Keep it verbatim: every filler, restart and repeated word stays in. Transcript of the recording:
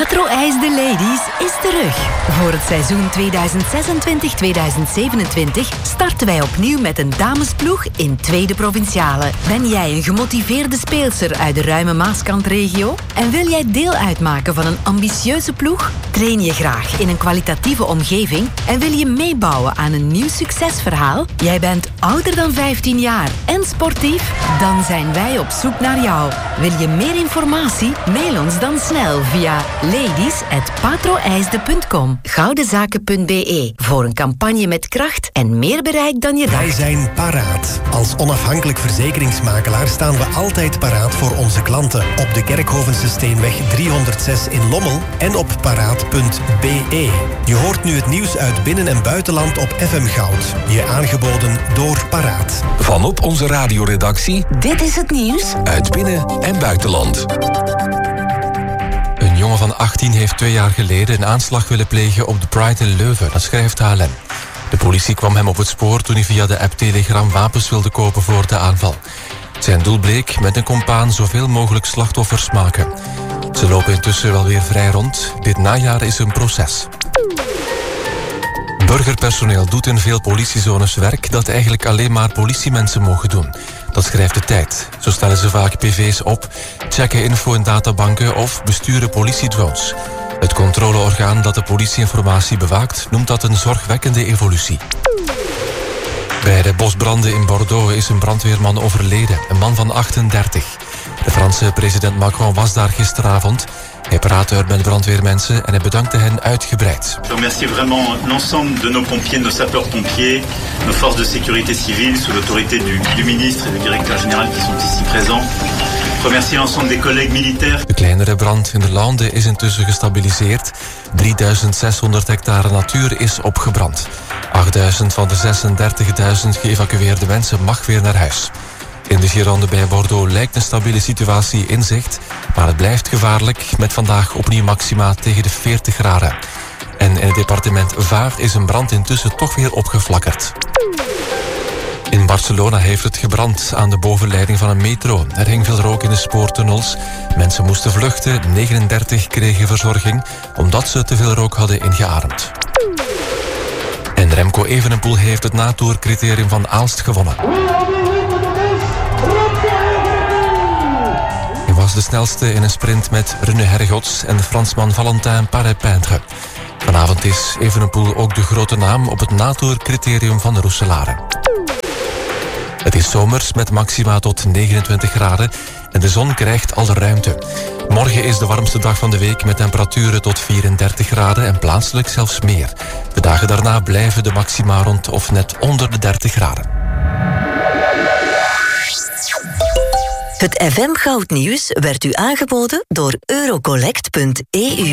Patro IJs de Ladies is terug. Voor het seizoen tweeduizend zesentwintig tweeduizend zevenentwintig starten wij opnieuw met een damesploeg in tweede provinciale. Ben jij een gemotiveerde speelster uit de ruime Maaskantregio? En wil jij deel uitmaken van een ambitieuze ploeg? Train je graag in een kwalitatieve omgeving en wil je meebouwen aan een nieuw succesverhaal? Jij bent ouder dan vijftien jaar en sportief? Dan zijn wij op zoek naar jou. Wil je meer informatie? Mail ons dan snel via ladies at patroijsde punt com. goudenzaken punt b e voor een campagne met kracht en meer bereik dan je dacht. Wij zijn paraat. Als onafhankelijk verzekeringsmakelaar staan we altijd paraat voor onze klanten. Op de Kerkhovense Steenweg driehonderdzes in Lommel en op paraat punt b e. Je hoort nu het nieuws uit binnen- en buitenland op F M Goud. Je aangeboden door Paraat. Vanop onze radioredactie. Dit is het nieuws Uit binnen- en buitenland. Een jongen van achttien heeft twee jaar geleden een aanslag willen plegen op de Pride in Leuven, dat schrijft H L N. De politie kwam hem op het spoor toen hij via de app Telegram wapens wilde kopen voor de aanval. Zijn doel bleek met een compaan zoveel mogelijk slachtoffers maken. Ze lopen intussen wel weer vrij rond. Dit najaar is een proces. Burgerpersoneel doet in veel politiezones werk dat eigenlijk alleen maar politiemensen mogen doen. Dat schrijft de Tijd. Zo stellen ze vaak P V's op, checken info in databanken of besturen politiedrones. Het controleorgaan dat de politieinformatie bewaakt noemt dat een zorgwekkende evolutie. Bij de bosbranden in Bordeaux is een brandweerman overleden, een man van achtendertig. De Franse president Macron was daar gisteravond. Hij praatte er met brandweermensen en hij bedankte hen uitgebreid. Je remercie vraiment l'ensemble de nos pompiers, nos sapeurs-pompiers, nos forces de sécurité civile sous l'autorité du, du ministre et du directeur général qui sont ici présents. Je remercie l'ensemble des collègues militaires. De kleinere brand in de Lande is intussen gestabiliseerd. drieduizend zeshonderd hectare natuur is opgebrand. achtduizend van de zesendertigduizend geëvacueerde mensen mag weer naar huis. In de Gironde bij Bordeaux lijkt een stabiele situatie in zicht, maar het blijft gevaarlijk met vandaag opnieuw maxima tegen de veertig graden. En in het departement Vaart is een brand intussen toch weer opgeflakkerd. In Barcelona heeft het gebrand aan de bovenleiding van een metro. Er hing veel rook in de spoortunnels. Mensen moesten vluchten, negenendertig kregen verzorging omdat ze te veel rook hadden ingeademd. En Remco Evenepoel heeft het natourcriterium van Aalst gewonnen. Hij was de snelste in een sprint met René Hergots en de Fransman Valentin Paré-Peintre. Vanavond is Evenepoel ook de grote naam op het natourcriterium van de Roeselare. Het is zomers met maxima tot negenentwintig graden en de zon krijgt al de ruimte. Morgen is de warmste dag van de week met temperaturen tot vierendertig graden en plaatselijk zelfs meer. De dagen daarna blijven de maxima rond of net onder de dertig graden. Het F M Goudnieuws werd u aangeboden door eurocollect punt e u.